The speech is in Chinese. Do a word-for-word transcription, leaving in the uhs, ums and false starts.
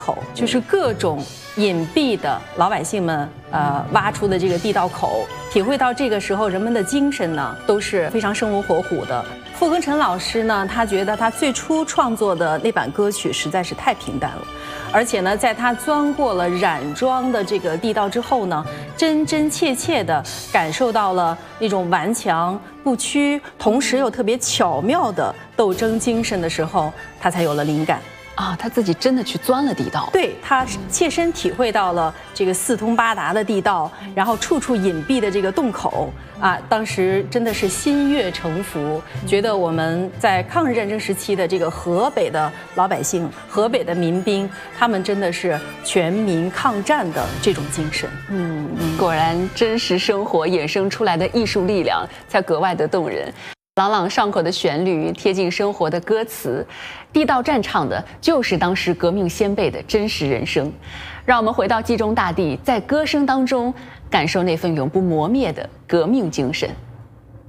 口，就是各种隐蔽的老百姓们呃挖出的这个地道口，体会到这个时候人们的精神呢都是非常生龙活虎的。傅庚辰老师呢，他觉得他最初创作的那版歌曲实在是太平淡了，而且呢，在他钻过了染庄的这个地道之后呢，真真切切地感受到了那种顽强不屈，同时又特别巧妙的斗争精神的时候，他才有了灵感。 啊，他自己真的去钻了地道， 对，他切身体会到了这个四通八达的地道，然后处处隐蔽的这个洞口啊，当时真的是心悦诚服，觉得我们在抗日战争时期的这个河北的老百姓、河北的民兵，他们真的是全民抗战的这种精神。 嗯，果然真实生活衍生出来的艺术力量才格外的动人。朗朗上口的旋律，贴近生活的歌词，地道战唱的就是当时革命先辈的真实人生。让我们回到冀中大地，在歌声当中感受那份永不磨灭的革命精神。